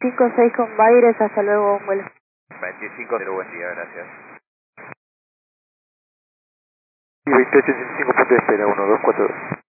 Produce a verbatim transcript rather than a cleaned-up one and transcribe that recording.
cinco seis con Baires, hasta luego, un vuelo. veinticinco, cero, buen día, gracias. Y veintiocho ochenta y cinco, punto de espera, uno dos cuatro dos.